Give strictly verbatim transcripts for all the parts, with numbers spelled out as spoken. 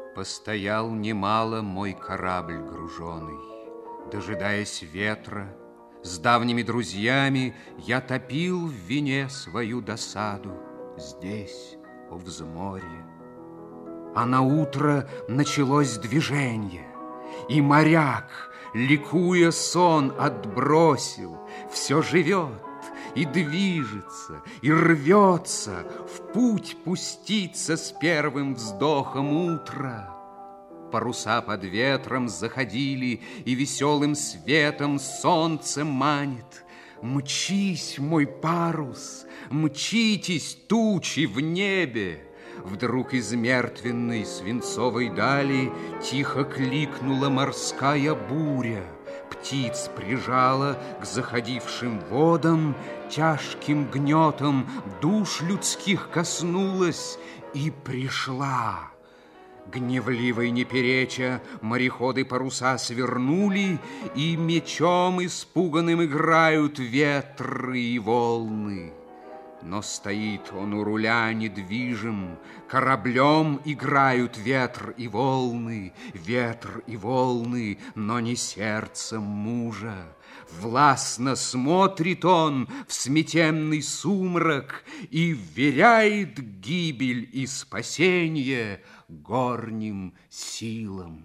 Постоял немало мой корабль груженый, дожидаясь ветра. С давними друзьями я топил в вине свою досаду здесь, у взморья. А на утро началось движение, и моряк, ликуя сон, отбросил. Все живет и движется, и рвется в путь пуститься с первым вздохом утра. Паруса под ветром заходили, и веселым светом солнце манит. Мчись, мой парус, мчитесь тучи в небе. Вдруг из мертвенной свинцовой дали тихо кликнула морская буря. Птиц прижала к заходившим водам, тяжким гнетом душ людских коснулась и пришла. Гневливой не переча, мореходы паруса свернули, и мечом испуганным играют ветры и волны. Но стоит он у руля недвижим, кораблем играют ветр и волны, ветр и волны, но не сердцем мужа. Властно смотрит он в сметенный сумрак и вверяет гибель и спасение горним силам.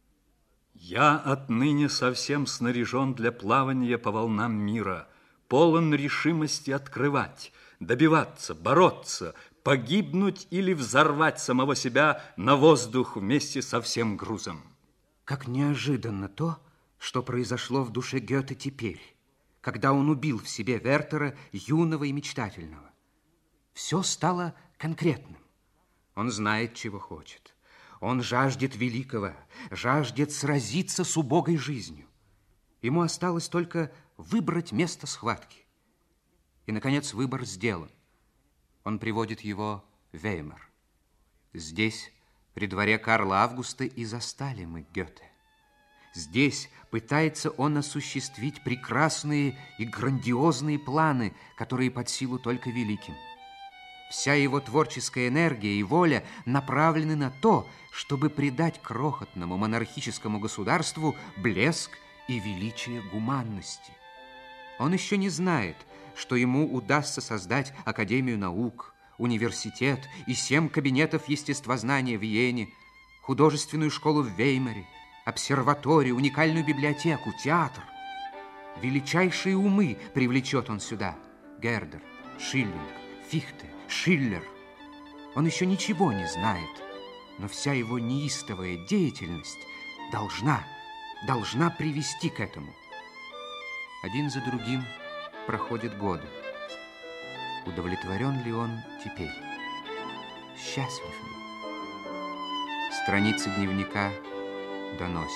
Я отныне совсем снаряжен для плавания по волнам мира, полон решимости открывать, добиваться, бороться, погибнуть или взорвать самого себя на воздух вместе со всем грузом. Как неожиданно то, что произошло в душе Гёте теперь, когда он убил в себе Вертера, юного и мечтательного. Все стало конкретным. Он знает, чего хочет. Он жаждет великого, жаждет сразиться с убогой жизнью. Ему осталось только выбрать место схватки. И, наконец, выбор сделан. Он приводит его в Веймар. Здесь, при дворе Карла Августа, и застали мы Гёте. Здесь пытается он осуществить прекрасные и грандиозные планы, которые под силу только великим. Вся его творческая энергия и воля направлены на то, чтобы придать крохотному монархическому государству блеск и величие гуманности. Он еще не знает, что ему удастся создать Академию наук, университет и семь кабинетов естествознания в Йене, художественную школу в Веймаре, обсерваторию, уникальную библиотеку, театр. Величайшие умы привлечет он сюда. Гердер, Шиллинг, Фихте, Шиллер. Он еще ничего не знает, но вся его неистовая деятельность должна, должна привести к этому. Один за другим проходят годы. Удовлетворен ли он теперь? Счастлив ли? Страницы дневника доносят.